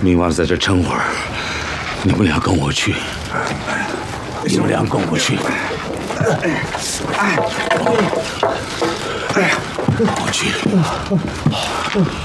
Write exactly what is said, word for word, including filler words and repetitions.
明晚在这撑会儿，你们俩跟我去。你们俩跟我去。哎，哎，我去。